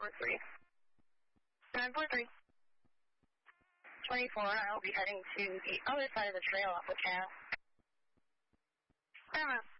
943. 943. 24, I will be heading to the other side of the trail off the path. Paramount.